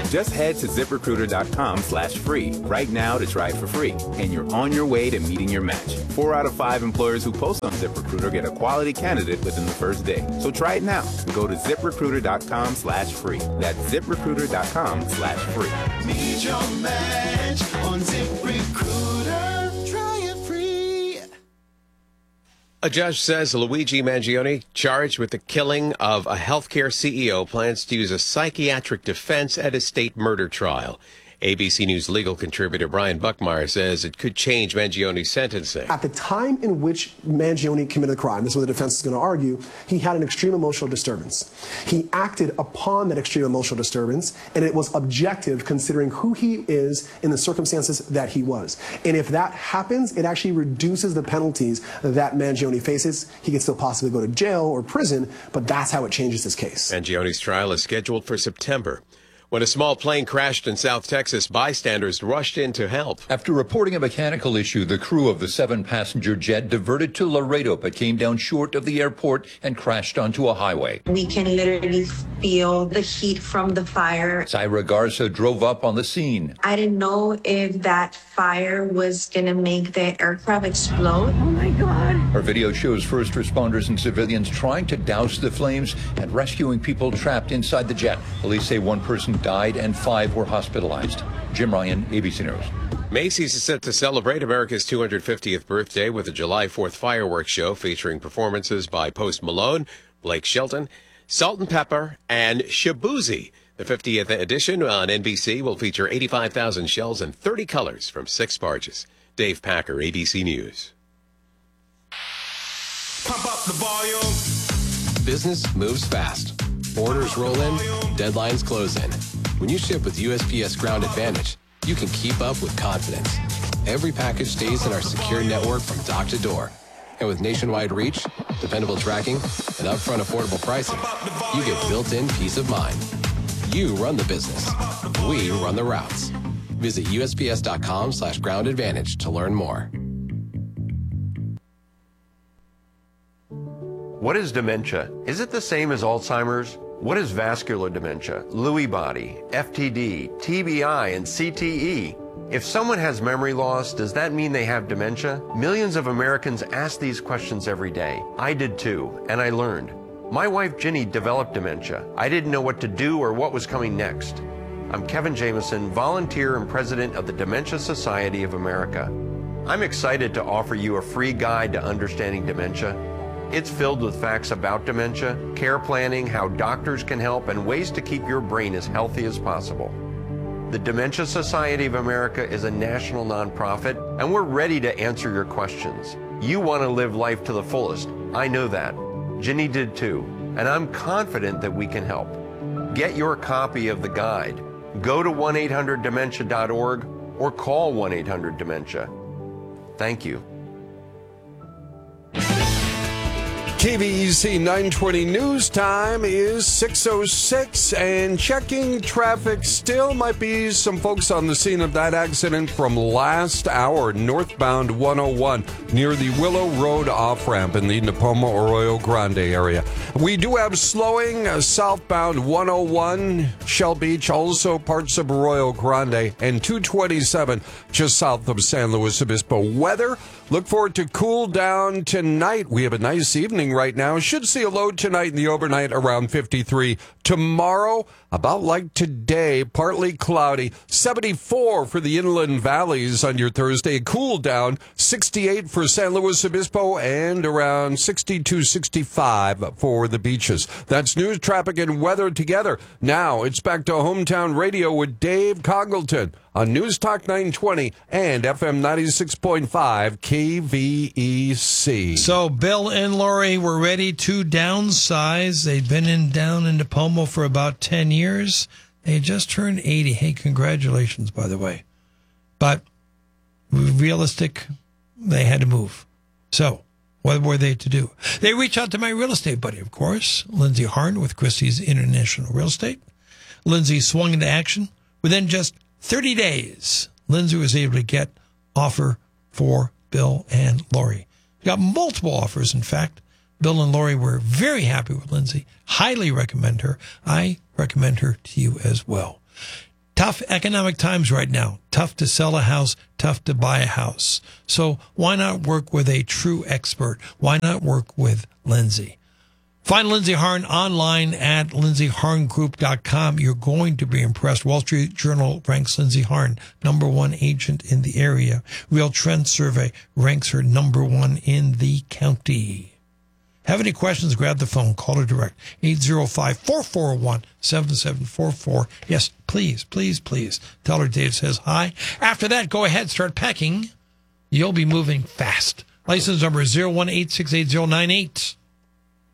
Just head to ZipRecruiter.com/free right now to try it for free, and you're on your way to meeting your match. 4 out of 5 employers who post on ZipRecruiter get a quality candidate within the first day. So try it now. Go to ZipRecruiter.com/free. That's ZipRecruiter.com/free. Meet your match on ZipRecruiter. Try it free. A judge says Luigi Mangione, charged with the killing of a healthcare CEO, plans to use a psychiatric defense at a state murder trial. ABC News legal contributor Brian Buckmeyer says it could change Mangione's sentencing. At the time in which Mangione committed the crime, this is what the defense is going to argue, he had an extreme emotional disturbance. He acted upon that extreme emotional disturbance, and it was objective considering who he is in the circumstances that he was. And if that happens, it actually reduces the penalties that Mangione faces. He could still possibly go to jail or prison, but that's how it changes his case. Mangione's trial is scheduled for September. When a small plane crashed in South Texas, bystanders rushed in to help. After reporting a mechanical issue, the crew of the 7-passenger jet diverted to Laredo but came down short of the airport and crashed onto a highway. We can literally feel the heat from the fire. Zaira Garza drove up on the scene. I didn't know if that fire was going to make the aircraft explode. Oh my God. Our video shows first responders and civilians trying to douse the flames and rescuing people trapped inside the jet. Police say one person died and 5 were hospitalized. Jim Ryan, ABC News. Macy's is set to celebrate America's 250th birthday with a July 4th fireworks show featuring performances by Post Malone, Blake Shelton, Salt-N-Pepa, and Shaboozey. The 50th edition on NBC will feature 85,000 shells in 30 colors from 6 barges. Dave Packer, ABC News. Pump up the volume. Business moves fast. Orders roll in, deadlines close in. When you ship with USPS Ground Advantage, you can keep up with confidence. Every package stays in our secure network from dock to door. And with nationwide reach, dependable tracking, and upfront affordable pricing, you get built-in peace of mind. You run the business. We run the routes. Visit USPS.com/Ground Advantage to learn more. What is dementia? Is it the same as Alzheimer's? What is vascular dementia, Lewy body, FTD, TBI, and CTE? If someone has memory loss, does that mean they have dementia? Millions of Americans ask these questions every day. I did too, and I learned. My wife Ginny developed dementia. I didn't know what to do or what was coming next. I'm Kevin Jameson, volunteer and president of the Dementia Society of America. I'm excited to offer you a free guide to understanding dementia. It's filled with facts about dementia, care planning, how doctors can help, and ways to keep your brain as healthy as possible. The Dementia Society of America is a national nonprofit, and we're ready to answer your questions. You want to live life to the fullest. I know that. Ginny did too, and I'm confident that we can help. Get your copy of the guide. Go to 1-800-DEMENTIA.org or call 1-800-DEMENTIA. Thank you. KVEC 920 news time is 6:06, and checking traffic. Still might be some folks on the scene of that accident from last hour, northbound 101 near the Willow Road off-ramp in the Nipomo Arroyo Grande area. We do have slowing southbound 101 Shell Beach, also parts of Arroyo Grande, and 227 just south of San Luis Obispo. Weather, look forward to cool down tonight. We have a nice evening right now. Should see a low tonight in the overnight around 53. Tomorrow, about like today, partly cloudy. 74 for the inland valleys on your Thursday. Cool down. 68 for San Luis Obispo and around 62, 65 for the beaches. That's news, traffic, and weather together. Now it's back to Hometown Radio with Dave Congleton on News Talk 920 and FM 96.5 KVEC. So Bill and Lori were ready to downsize. They'd been down in Nipomo for about 10 years. They had just turned 80. Hey, congratulations, by the way. But realistic, they had to move. So what were they to do? They reached out to my real estate buddy, of course, Lindsay Harn with Christie's International Real Estate. Lindsay swung into action. Within just 30 days, Lindsay was able to get offer for Bill and Lori. Got multiple offers, in fact. Bill and Lori were very happy with Lindsay. Highly recommend her. I recommend her to you as well. Tough economic times right now. Tough to sell a house, tough to buy a house. So why not work with a true expert? Why not work with Lindsay? Find Lindsay Harn online at lindsayharngroup.com. You're going to be impressed. Wall Street Journal ranks Lindsay Harn #1 agent in the area. Real Trend Survey ranks her #1 in the county. Have any questions? Grab the phone. Call her direct. 805-441-7744. Yes, please, please, please. Tell her Dave says hi. After that, go ahead. Start packing. You'll be moving fast. License number is 0186808.